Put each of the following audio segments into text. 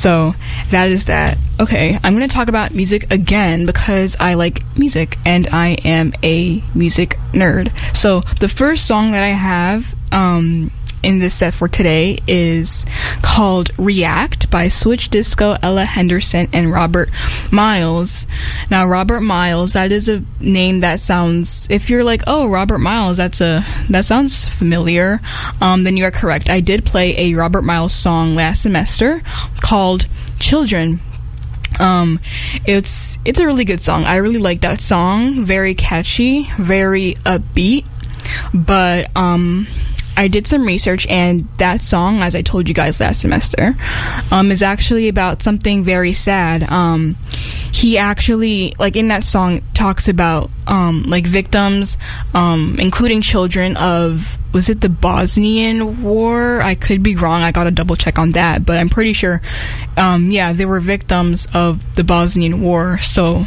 So that is that. Okay, I'm going to talk about music again because I like music and I am a music nerd. So the first song that I have in this set for today is called React by Switch Disco, Ella Henderson, and Robert Miles. Now, Robert Miles, that is a name that sounds, if you're like, oh, Robert Miles, that sounds familiar, then you are correct. I did play a Robert Miles song last semester called Children. It's a really good song. I really like that song. Very catchy, very upbeat, but I did some research, and that song, as I told you guys last semester, is actually about something very sad. He actually, like, in that song, talks about, like, victims, including children of, was it the Bosnian War? I could be wrong. I gotta double check on that, but I'm pretty sure, yeah, they were victims of the Bosnian War. So,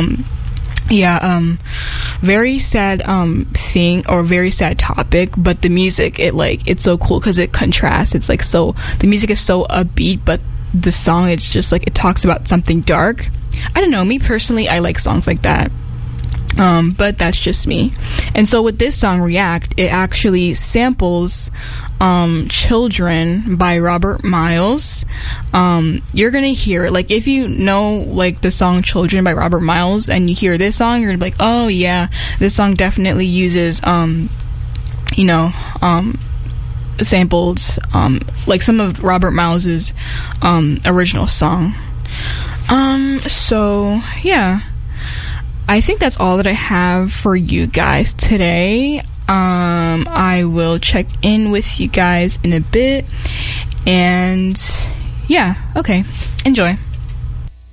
very sad thing, or very sad topic, but the music, it's so cool because it contrasts. It's like, so the music is so upbeat, but the song, it's just like, it talks about something dark. I don't know, me personally, I like songs like that. But that's just me. And so with this song, React, it actually samples Children by Robert Miles. You're gonna hear it. Like, if you know, like, the song Children by Robert Miles and you hear this song, you're gonna be like, oh yeah, this song definitely uses samples, like some of Robert Miles's original song. So yeah, I think that's all that I have for you guys today. I will check in with you guys in a bit, and yeah, okay, enjoy.